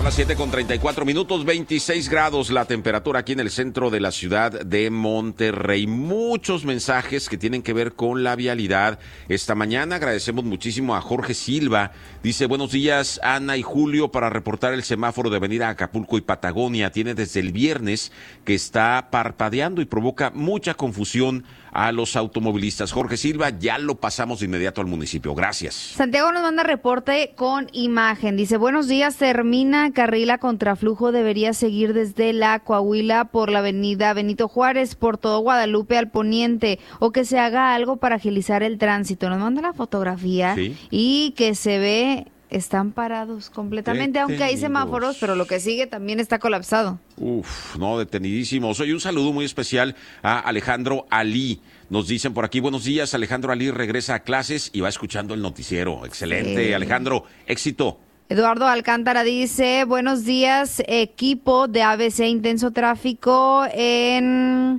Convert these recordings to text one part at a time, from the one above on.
las 7:34, 26 grados la temperatura aquí en el centro de la ciudad de Monterrey. Muchos mensajes que tienen que ver con la vialidad. Esta mañana agradecemos muchísimo a Jorge Silva. Dice, buenos días Ana y Julio, para reportar el semáforo de avenida Acapulco y Patagonia. Tiene desde el viernes que está parpadeando y provoca mucha confusión a los automovilistas. Jorge Silva, ya lo pasamos de inmediato al municipio. Gracias. Santiago nos manda reporte con imagen. Dice, buenos días, termina carril a contraflujo, debería seguir desde la Coahuila por la avenida Benito Juárez, por todo Guadalupe al poniente, o que se haga algo para agilizar el tránsito. Nos manda la fotografía, sí, y que se ve, están parados completamente, aunque hay semáforos, pero lo que sigue también está colapsado. No, detenidísimos. Oye, un saludo muy especial a Alejandro Ali. Nos dicen por aquí, buenos días, Alejandro Ali regresa a clases y va escuchando el noticiero. Excelente, sí. Alejandro, éxito. Eduardo Alcántara dice, buenos días, equipo de ABC, intenso tráfico en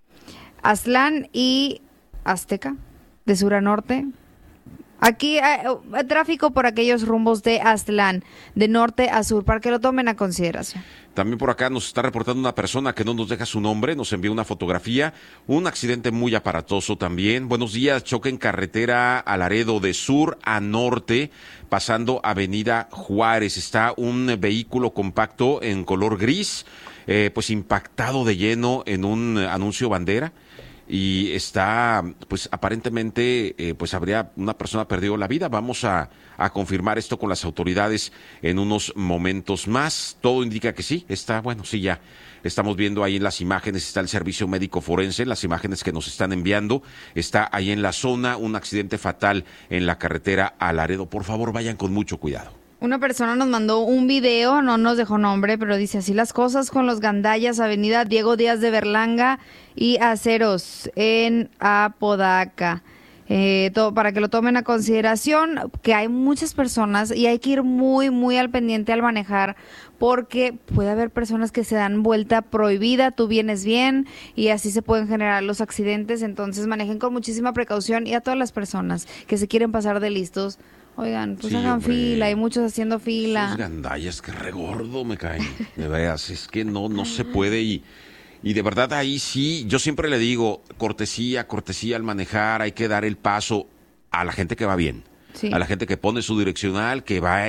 Aztlán y Azteca, de sur a norte. Aquí hay tráfico por aquellos rumbos de Aztlán, de norte a sur, para que lo tomen a consideración. También por acá nos está reportando una persona que no nos deja su nombre, nos envió una fotografía, un accidente muy aparatoso también. Buenos días, choque en carretera a Laredo de sur a norte, pasando avenida Juárez. Está un vehículo compacto en color gris, pues impactado de lleno en un anuncio bandera. Y está, pues aparentemente, pues una persona perdió la vida. Vamos a confirmar esto con las autoridades en unos momentos más. Todo indica que sí, ya estamos viendo ahí en las imágenes, está el servicio médico forense, las imágenes que nos están enviando. Está ahí en la zona un accidente fatal en la carretera a Laredo. Por favor, vayan con mucho cuidado. Una persona nos mandó un video, no nos dejó nombre, pero dice así las cosas con los gandallas, avenida Diego Díaz de Berlanga y Aceros en Apodaca. Para que lo tomen a consideración, que hay muchas personas y hay que ir muy, muy al pendiente al manejar, porque puede haber personas que se dan vuelta prohibida, tú vienes bien y así se pueden generar los accidentes. Entonces manejen con muchísima precaución, y a todas las personas que se quieren pasar de listos, oigan, pues sí, hagan fila, hay muchos haciendo fila. Esos gandallas, que regordo me caen, de veras, es que no se puede y de verdad ahí sí, yo siempre le digo, cortesía al manejar, hay que dar el paso a la gente que va bien. Sí. A la gente que pone su direccional, que va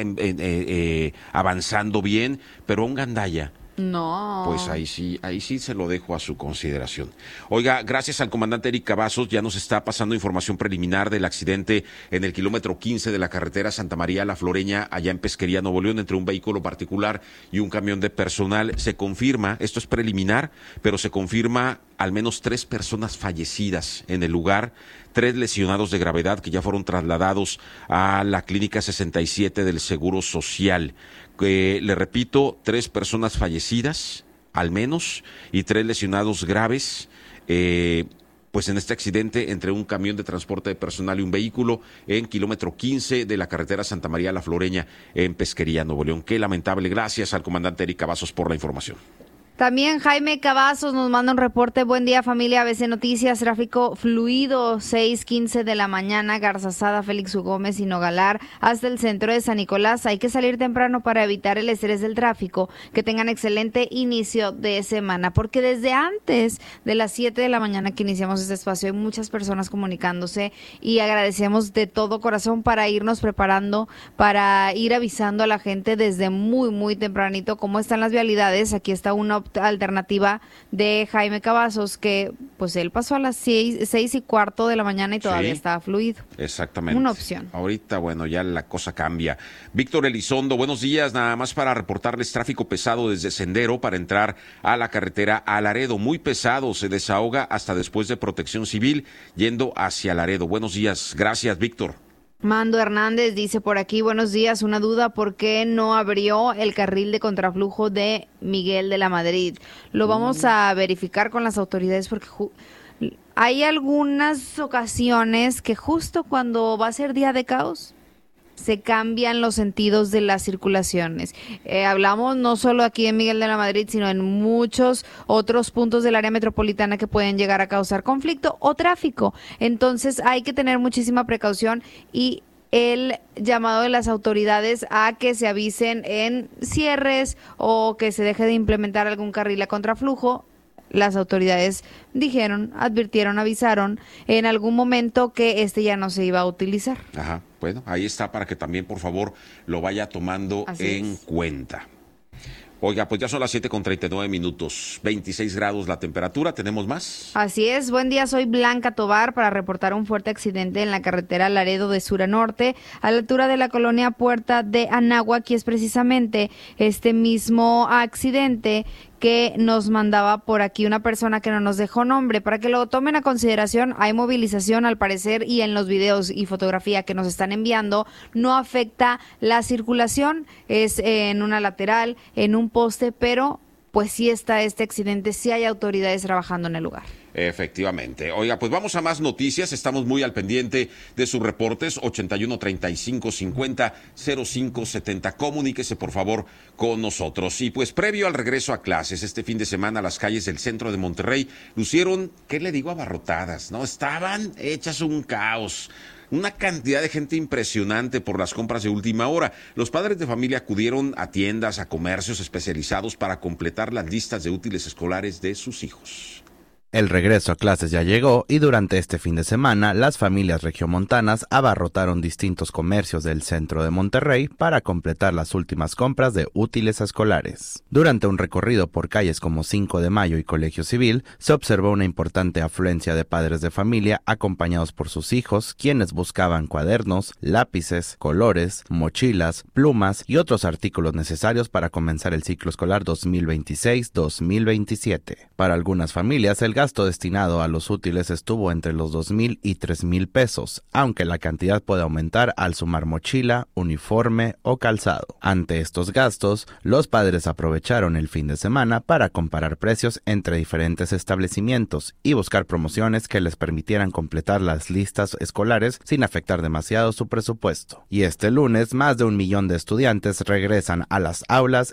avanzando bien, pero un gandalla, no, pues ahí sí se lo dejo a su consideración. Oiga, gracias al comandante Eric Cavazos, ya nos está pasando información preliminar del accidente en el kilómetro 15 de la carretera Santa María La Floreña, allá en Pesquería, Nuevo León, entre un vehículo particular y un camión de personal. Se confirma, esto es preliminar, pero se confirma al menos 3 personas fallecidas en el lugar, 3 lesionados de gravedad que ya fueron trasladados a la Clínica 67 del Seguro Social. Le repito, 3 personas fallecidas, al menos, y 3 lesionados graves, pues en este accidente entre un camión de transporte de personal y un vehículo en kilómetro 15 de la carretera Santa María La Floreña, en Pesquería, Nuevo León. Qué lamentable. Gracias al comandante Eric Cavazos por la información. También Jaime Cavazos nos manda un reporte. Buen día, familia ABC Noticias. Tráfico fluido, 6:15 de la mañana, Garzazada, Félix U. Gómez y Nogalar, hasta el centro de San Nicolás. Hay que salir temprano para evitar el estrés del tráfico. Que tengan excelente inicio de semana, porque desde antes de las 7 de la mañana que iniciamos este espacio hay muchas personas comunicándose y agradecemos de todo corazón para irnos preparando, para ir avisando a la gente desde muy, muy tempranito cómo están las vialidades. Aquí está una alternativa de Jaime Cavazos, que pues él pasó a las 6:15 de la mañana y todavía estaba fluido. Exactamente. Una opción. Ahorita, bueno, ya la cosa cambia. Víctor Elizondo, buenos días, nada más para reportarles tráfico pesado desde Sendero para entrar a la carretera a Laredo. Muy pesado, se desahoga hasta después de Protección Civil, yendo hacia Laredo. Buenos días, gracias, Víctor. Mando Hernández dice por aquí, buenos días, una duda, ¿por qué no abrió el carril de contraflujo de Miguel de la Madrid? Lo vamos a verificar con las autoridades, porque hay algunas ocasiones que justo cuando va a ser día de caos se cambian los sentidos de las circulaciones. Hablamos no solo aquí en Miguel de la Madrid, sino en muchos otros puntos del área metropolitana que pueden llegar a causar conflicto o tráfico. Entonces hay que tener muchísima precaución y el llamado de las autoridades a que se avisen en cierres o que se deje de implementar algún carril a contraflujo. Las autoridades dijeron, advirtieron, avisaron en algún momento que ya no se iba a utilizar. Ajá, bueno, ahí está para que también, por favor, lo vaya tomando en cuenta. Oiga, pues ya son las 7:39, 26 grados la temperatura, ¿tenemos más? Así es, buen día, soy Blanca Tobar para reportar un fuerte accidente en la carretera Laredo de sur a norte, a la altura de la colonia Puerta de Anáhuac, y es precisamente este mismo accidente que nos mandaba por aquí una persona que no nos dejó nombre. Para que lo tomen a consideración, hay movilización al parecer, y en los videos y fotografía que nos están enviando no afecta la circulación, es en una lateral, en un poste, pero pues sí está este accidente, sí hay autoridades trabajando en el lugar. Efectivamente. Oiga, pues vamos a más noticias. Estamos muy al pendiente de sus reportes. 81 35 50 05 70. Comuníquese, por favor, con nosotros. Y pues previo al regreso a clases, este fin de semana las calles del centro de Monterrey lucieron, ¿qué le digo? Abarrotadas, ¿no? Estaban hechas un caos. Una cantidad de gente impresionante por las compras de última hora. Los padres de familia acudieron a tiendas, a comercios especializados para completar las listas de útiles escolares de sus hijos. El regreso a clases ya llegó y durante este fin de semana las familias regiomontanas abarrotaron distintos comercios del centro de Monterrey para completar las últimas compras de útiles escolares. Durante un recorrido por calles como 5 de Mayo y Colegio Civil, se observó una importante afluencia de padres de familia acompañados por sus hijos, quienes buscaban cuadernos, lápices, colores, mochilas, plumas y otros artículos necesarios para comenzar el ciclo escolar 2026-2027. Para algunas familias, el gasto destinado a los útiles estuvo entre los 2,000 y 3,000 pesos, aunque la cantidad puede aumentar al sumar mochila, uniforme o calzado. Ante estos gastos, los padres aprovecharon el fin de semana para comparar precios entre diferentes establecimientos y buscar promociones que les permitieran completar las listas escolares sin afectar demasiado su presupuesto. Y este lunes, más de 1 millón de estudiantes regresan a las aulas